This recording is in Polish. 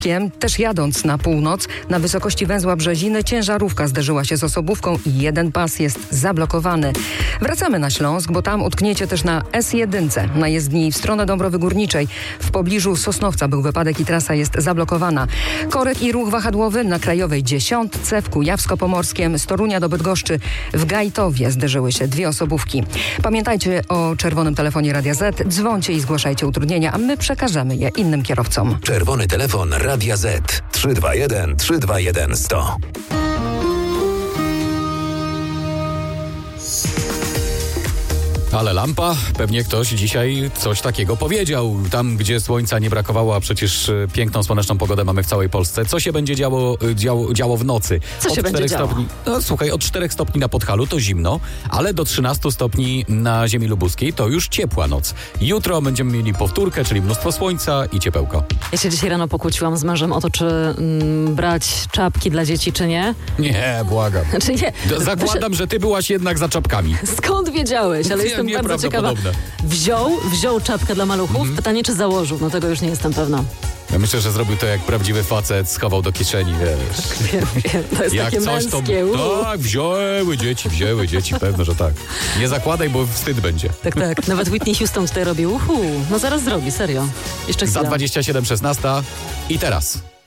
Też jadąc na północ, na wysokości węzła Brzeziny, ciężarówka zderzyła się z osobówką i jeden pas jest zablokowany. Wracamy na Śląsk, bo tam utkniecie też na S1, na jezdni w stronę Dąbrowy Górniczej. W pobliżu Sosnowca był wypadek i trasa jest zablokowana. Korek i ruch wahadłowy na Krajowej 10, w Kujawsko-Pomorskiem, z Torunia do Bydgoszczy. W Gajtowie zderzyły się dwie osobówki. Pamiętajcie o czerwonym telefonie Radia Z, dzwońcie i zgłaszajcie utrudnienia, a my przekażemy je innym kierowcom. Czerwony telefon Radia Z 321 321 100. Ale lampa, pewnie ktoś dzisiaj coś takiego powiedział. Tam, gdzie słońca nie brakowało, a przecież piękną, słoneczną pogodę mamy w całej Polsce. Co się będzie działo w nocy? Co się będzie działo? No słuchaj, od 4 stopni na Podhalu to zimno, ale do 13 stopni na ziemi lubuskiej to już ciepła noc. Jutro będziemy mieli powtórkę, czyli mnóstwo słońca i ciepełko. Ja się dzisiaj rano pokłóciłam z mężem o to, czy brać czapki dla dzieci, czy nie. Nie, błagam. Znaczy nie. Zakładam, że ty byłaś jednak za czapkami. Skąd wiedziałeś? Ale jestem bardzo ciekawa. Wziął czapkę dla maluchów. Pytanie, czy założył? No tego już nie jestem pewna. Ja myślę, że zrobił to jak prawdziwy facet, schował do kieszeni, wiesz. Wiem. To jest Jak takie coś, męskie. to tak, wzięły dzieci, pewno, że tak. Nie zakładaj, bo wstyd będzie. Tak. Nawet Whitney Houston tutaj robi. No zaraz zrobi, serio. Jeszcze chwila. Za 27:16 i teraz.